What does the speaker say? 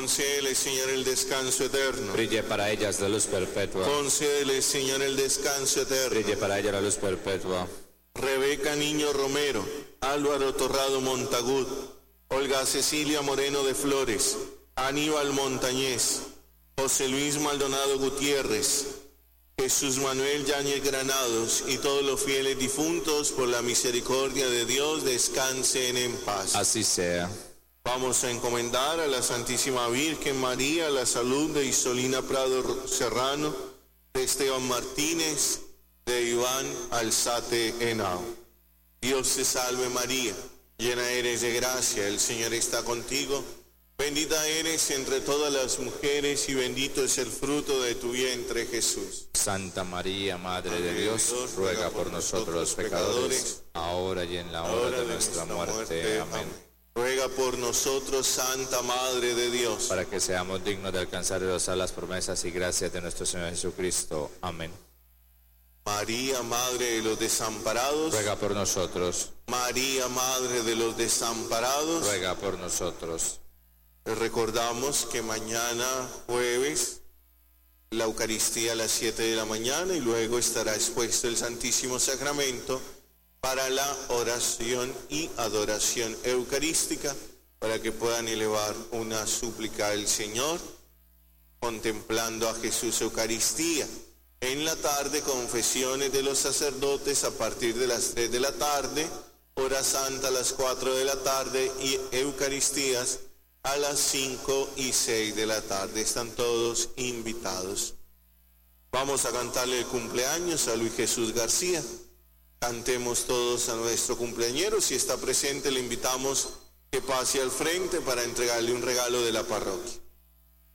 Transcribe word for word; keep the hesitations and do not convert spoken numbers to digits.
Concédele, Señor, el descanso eterno. Brille para ellas la luz perpetua. Concédele, Señor, el descanso eterno. Brille para ellas la luz perpetua. Rebeca Niño Romero, Álvaro Torrado Montagud, Olga Cecilia Moreno de Flores, Aníbal Montañez, José Luis Maldonado Gutiérrez, Jesús Manuel Yáñez Granados y todos los fieles difuntos, por la misericordia de Dios, descansen en paz. Así sea. Vamos a encomendar a la Santísima Virgen María la salud de Isolina Prado Serrano, de Esteban Martínez, de Iván Alzate Henao. Dios te salve María, llena eres de gracia, el Señor está contigo. Bendita eres entre todas las mujeres y bendito es el fruto de tu vientre, Jesús. Santa María, Madre de Dios, ruega por nosotros los pecadores, ahora y en la hora de nuestra muerte. Amén. Ruega por nosotros, Santa Madre de Dios, para que seamos dignos de alcanzar y gozar las promesas y gracias de nuestro Señor Jesucristo. Amén. María, Madre de los desamparados, ruega por nosotros. María, Madre de los desamparados, ruega por nosotros. Les recordamos que mañana jueves la Eucaristía a las siete de la mañana y luego estará expuesto el Santísimo Sacramento para la oración y adoración eucarística, para que puedan elevar una súplica al Señor contemplando a Jesús Eucaristía. En la tarde, confesiones de los sacerdotes a partir de las tres de la tarde, hora santa a las cuatro de la tarde y Eucaristías a las cinco y seis de la tarde. Están todos invitados. Vamos a cantarle el cumpleaños a Luis Jesús García. Cantemos todos a nuestro cumpleañero. Si está presente, le invitamos que pase al frente para entregarle un regalo de la parroquia.